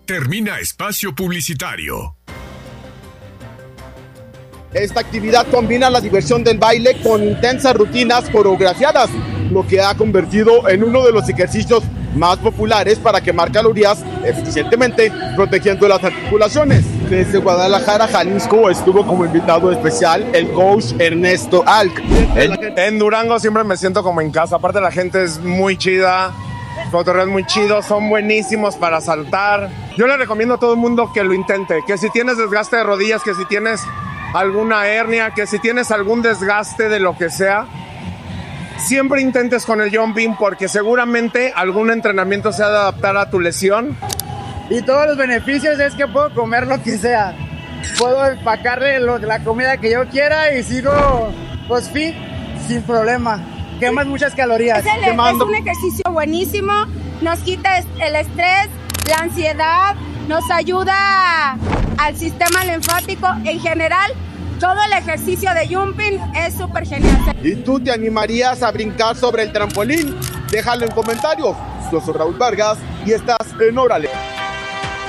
Termina espacio publicitario. Esta actividad combina la diversión del baile con intensas rutinas coreografiadas, lo que ha convertido en uno de los ejercicios más populares para quemar calorías eficientemente, protegiendo las articulaciones. Desde Guadalajara, Jalisco, estuvo como invitado especial el coach Ernesto Alc. En Durango siempre me siento como en casa, aparte la gente es muy chida, cotorreos muy chidos, son buenísimos para saltar. Yo le recomiendo a todo el mundo que lo intente, que si tienes desgaste de rodillas, que si tienes alguna hernia, que si tienes algún desgaste de lo que sea, siempre intentes con el jumping porque seguramente algún entrenamiento se ha de adaptar a tu lesión. Y todos los beneficios es que puedo comer lo que sea. Puedo empacarle la comida que yo quiera y sigo pues fit sin problema. Quemas muchas calorías. Es un ejercicio buenísimo, nos quita el estrés, la ansiedad, nos ayuda al sistema linfático en general. Todo el ejercicio de jumping es súper genial. ¿Y tú te animarías a brincar sobre el trampolín? Déjalo en comentarios. Yo soy Raúl Vargas y estás en Órale.